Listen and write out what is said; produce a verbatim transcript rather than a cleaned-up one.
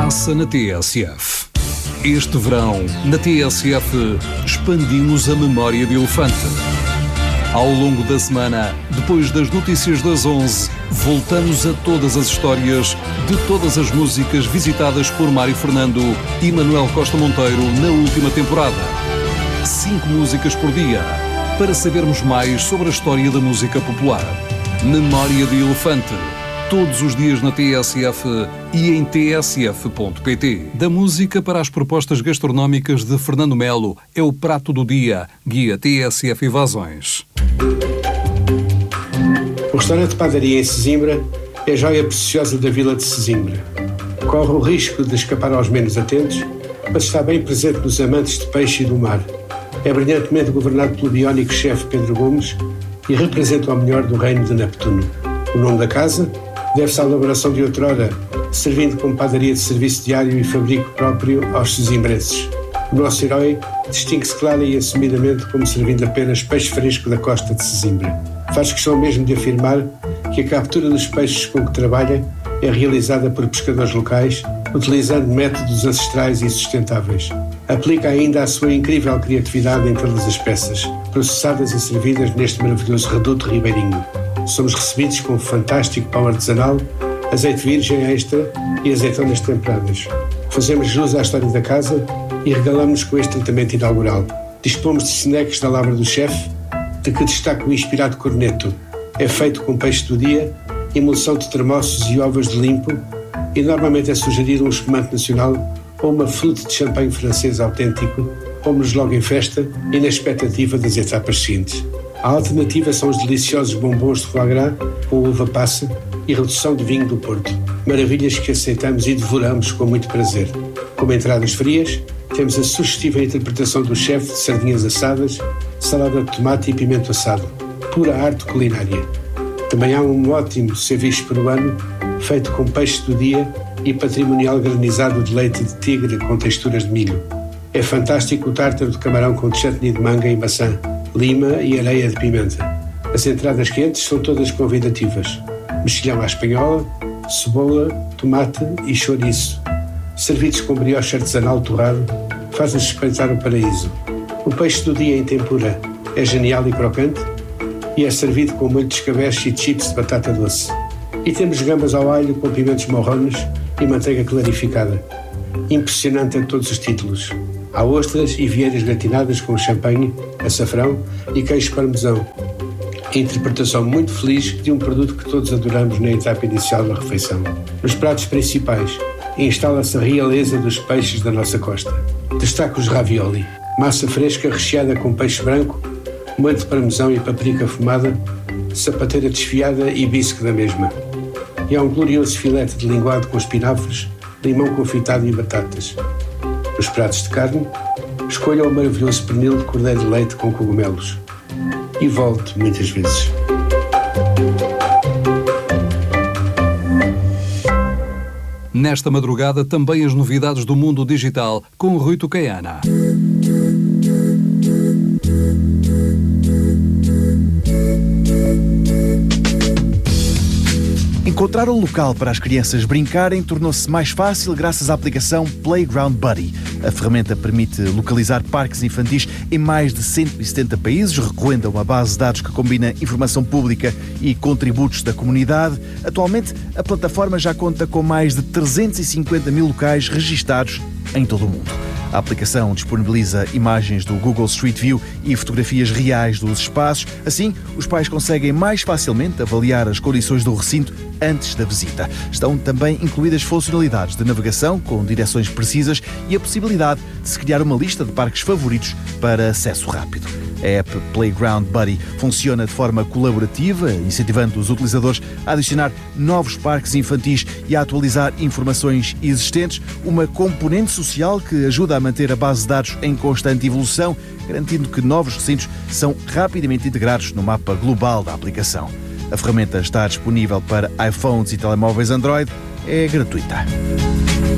passa na T S F. Este verão, na T S F, expandimos a memória de elefante. Ao longo da semana, depois das notícias das onze, voltamos a todas as histórias de todas as músicas visitadas por Mário Fernando e Manuel Costa Monteiro na última temporada. Cinco músicas por dia, para sabermos mais sobre a história da música popular. Memória de elefante. Todos os dias na T S F e em t s f ponto p t. Da música para as propostas gastronómicas de Fernando Melo é o prato do dia, guia T S F Invasões. O restaurante Padaria em Sesimbra é a joia preciosa da vila de Sesimbra. Corre o risco de escapar aos menos atentos, mas está bem presente nos amantes de peixe e do mar. É brilhantemente governado pelo biónico chefe Pedro Gomes e representa o melhor do reino de Neptuno. O nome da casa deve-se à elaboração de outrora, servindo como padaria de serviço diário e fabrico próprio aos sesimbrenses. O nosso herói distingue-se clara e assumidamente como servindo apenas peixe fresco da costa de Sesimbra. Faz questão mesmo de afirmar que a captura dos peixes com que trabalha é realizada por pescadores locais, utilizando métodos ancestrais e sustentáveis. Aplica ainda a sua incrível criatividade em todas as peças, processadas e servidas neste maravilhoso reduto ribeirinho. Somos recebidos com um fantástico pão artesanal, azeite virgem extra e azeitonas temperadas. Fazemos jus à história da casa e regalamos-nos com este tratamento inaugural. Dispomos de snacks da lavra do chefe, de que destaca o inspirado corneto. É feito com peixe do dia, emulsão de termossos e ovos de limpo e normalmente é sugerido um espumante nacional ou uma flute de champanhe francês autêntico. Pomos logo em festa e na expectativa das etapas seguintes. A alternativa são os deliciosos bombons de foie gras com uva passa e redução de vinho do Porto. Maravilhas que aceitamos e devoramos com muito prazer. Como entradas frias, temos a sugestiva interpretação do chefe de sardinhas assadas, salada de tomate e pimento assado. Pura arte culinária. Também há um ótimo ceviche peruano, feito com peixe do dia e patrimonial granizado de leite de tigre com texturas de milho. É fantástico o tártaro de camarão com chutney de manga e maçã, lima e areia de pimenta. As entradas quentes são todas convidativas. Mexilhão à espanhola, cebola, tomate e chouriço. Servidos com brioche artesanal torrado, faz-nos espreitar o paraíso. O peixe do dia em tempura é genial e crocante e é servido com molho de escabeche e chips de batata doce. E temos gambas ao alho com pimentos morrones e manteiga clarificada. Impressionante a todos os títulos. Há ostras e vieiras gratinadas com champanhe, açafrão e queijo parmesão. Interpretação muito feliz de um produto que todos adoramos na etapa inicial da refeição. Nos pratos principais, instala-se a realeza dos peixes da nossa costa. Destaca os ravioli, massa fresca recheada com peixe branco, molho de parmesão e paprika fumada, sapateira desfiada e bisque da mesma. E há um glorioso filete de linguado com espinafres, limão confitado e batatas. Nos pratos de carne, escolha o maravilhoso pernil de cordeiro de leite com cogumelos. E volte muitas vezes. Nesta madrugada, também as novidades do mundo digital com Rui Tucaiana. Encontrar um local para as crianças brincarem tornou-se mais fácil graças à aplicação Playground Buddy. A ferramenta permite localizar parques infantis em mais de cento e setenta países, recorrendo a uma base de dados que combina informação pública e contributos da comunidade. Atualmente, a plataforma já conta com mais de trezentos e cinquenta mil locais registados em todo o mundo. A aplicação disponibiliza imagens do Google Street View e fotografias reais dos espaços. Assim, os pais conseguem mais facilmente avaliar as condições do recinto antes da visita. Estão também incluídas funcionalidades de navegação com direções precisas e a possibilidade de se criar uma lista de parques favoritos para acesso rápido. A app Playground Buddy funciona de forma colaborativa, incentivando os utilizadores a adicionar novos parques infantis e a atualizar informações existentes, uma componente social que ajuda a manter a base de dados em constante evolução, garantindo que novos recintos são rapidamente integrados no mapa global da aplicação. A ferramenta está disponível para iPhones e telemóveis Android, é gratuita.